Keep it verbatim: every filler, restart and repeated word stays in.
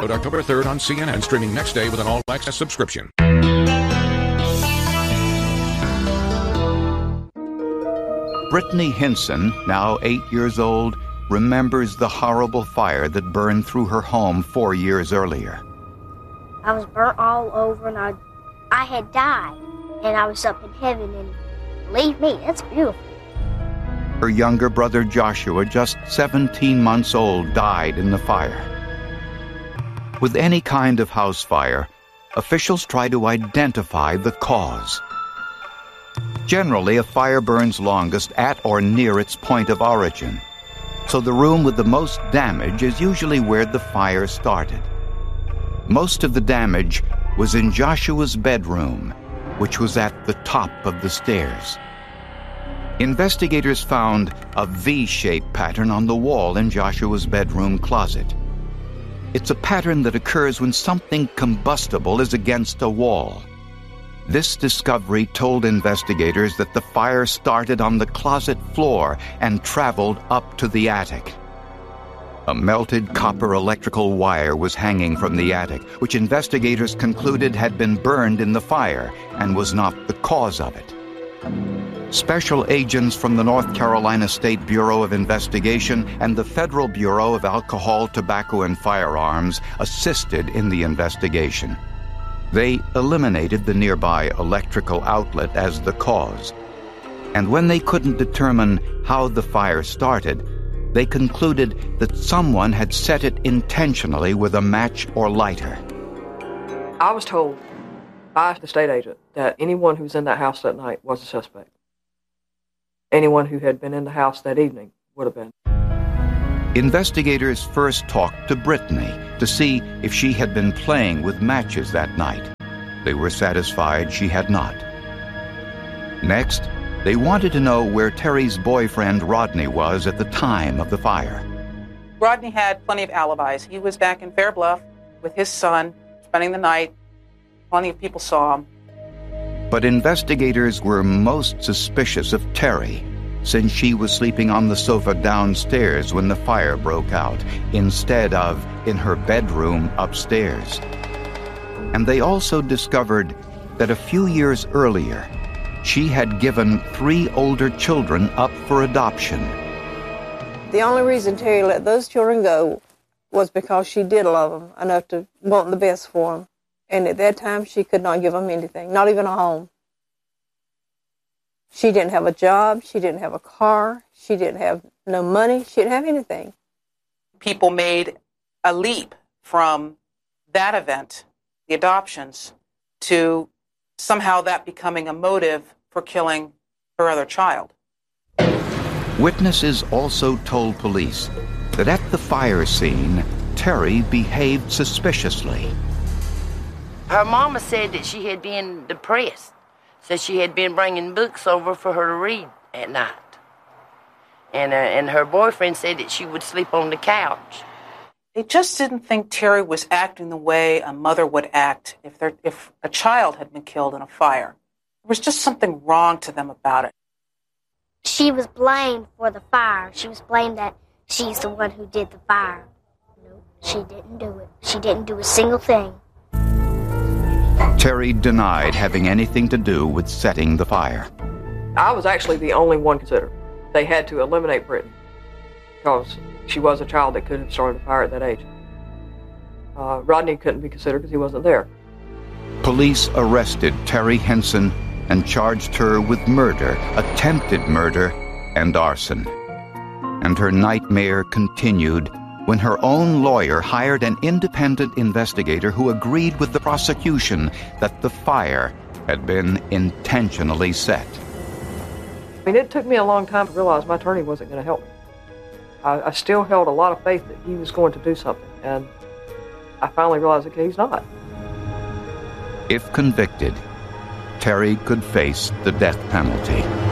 episode October third on C N N, streaming next day with an all-access subscription. Brittany Hinson, now eight years old, remembers the horrible fire that burned through her home four years earlier. I was burnt all over, and I, I had died, and I was up in heaven, and believe me, it's beautiful. Her younger brother Joshua, just seventeen months old, died in the fire. With any kind of house fire, officials try to identify the cause. Generally, a fire burns longest at or near its point of origin, so the room with the most damage is usually where the fire started. Most of the damage was in Joshua's bedroom, which was at the top of the stairs. Investigators found a V-shaped pattern on the wall in Joshua's bedroom closet. It's a pattern that occurs when something combustible is against a wall. This discovery told investigators that the fire started on the closet floor and traveled up to the attic. A melted copper electrical wire was hanging from the attic, which investigators concluded had been burned in the fire and was not the cause of it. Special agents from the North Carolina State Bureau of Investigation and the Federal Bureau of Alcohol, Tobacco, and Firearms assisted in the investigation. They eliminated the nearby electrical outlet as the cause. And when they couldn't determine how the fire started, they concluded that someone had set it intentionally with a match or lighter. I was told by the state agent that anyone who was in that house that night was a suspect. Anyone who had been in the house that evening would have been. Investigators first talked to Brittany to see if she had been playing with matches that night. They were satisfied she had not. Next, they wanted to know where Terry's boyfriend Rodney was at the time of the fire. Rodney had plenty of alibis. He was back in Fair Bluff with his son, spending the night. Plenty of people saw him. But investigators were most suspicious of Terry, since she was sleeping on the sofa downstairs when the fire broke out, instead of in her bedroom upstairs. And they also discovered that a few years earlier, she had given three older children up for adoption. The only reason Terry let those children go was because she did love them enough to want the best for them. And at that time, she could not give them anything, not even a home. She didn't have a job. She didn't have a car. She didn't have no money. She didn't have anything. People made a leap from that event, the adoptions, to somehow that becoming a motive for killing her other child. Witnesses also told police that at the fire scene, Terry behaved suspiciously. Her mama said that she had been depressed, so she had been bringing books over for her to read at night. And, uh, and her boyfriend said that she would sleep on the couch. They just didn't think Terry was acting the way a mother would act if, there, if a child had been killed in a fire. There was just something wrong to them about it. She was blamed for the fire. She was blamed that she's the one who did the fire. No, she didn't do it. She didn't do a single thing. Terry denied having anything to do with setting the fire. I was actually the only one considered. They had to eliminate Brittany because she was a child that could have started a fire at that age. Uh, Rodney couldn't be considered because he wasn't there. Police arrested Terry Hinson and charged her with murder, attempted murder, and arson. And her nightmare continued when her own lawyer hired an independent investigator who agreed with the prosecution that the fire had been intentionally set. I mean, it took me a long time to realize my attorney wasn't going to help me. I, I still held a lot of faith that he was going to do something, and I finally realized, okay, he's not. If convicted, Terry could face the death penalty.